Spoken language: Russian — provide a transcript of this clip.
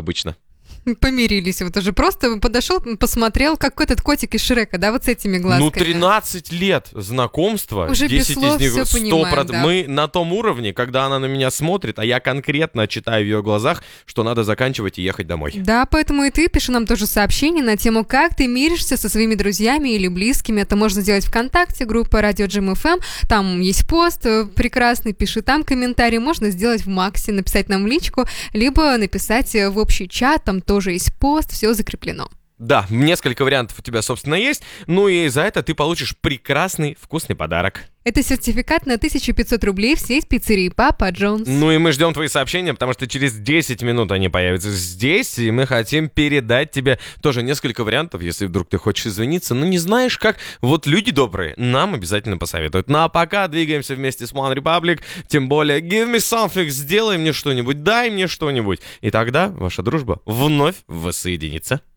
обычно. Помирились вот уже. Просто подошел, посмотрел, как этот котик из Шрека, да, вот с этими глазками. 13 лет знакомства. Уже 10 без слов из них всё понимаем, да. Мы на том уровне, когда она на меня смотрит, а я конкретно читаю в ее глазах, что надо заканчивать и ехать домой. Да, поэтому и ты пиши нам тоже сообщение на тему, как ты миришься со своими друзьями или близкими. Это можно сделать ВКонтакте, группа Радио Джем FM. Там есть пост прекрасный, пиши там комментарий. Можно сделать в Максе, написать нам в личку, либо написать в общий чат, там тоже есть пост, все закреплено. Да, несколько вариантов у тебя, собственно, есть. Ну и за это ты получишь прекрасный вкусный подарок. Это сертификат на 1500 рублей в сеть пиццерии Папа Джонс. Ну и мы ждем твои сообщения, потому что через 10 минут они появятся здесь, и мы хотим передать тебе тоже несколько вариантов, если вдруг ты хочешь извиниться, но не знаешь как. Вот люди добрые нам обязательно посоветуют. Ну а пока двигаемся вместе с One Republic, тем более give me something, сделай мне что-нибудь, дай мне что-нибудь. И тогда ваша дружба вновь воссоединится.